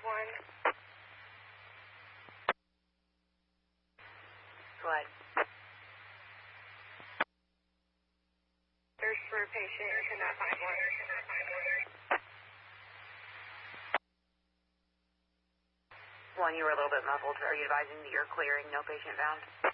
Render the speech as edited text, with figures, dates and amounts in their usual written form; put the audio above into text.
one. Go ahead. Search for a patient, cannot find one. One, you were a little bit muffled. Are you advising that you're clearing, no patient found?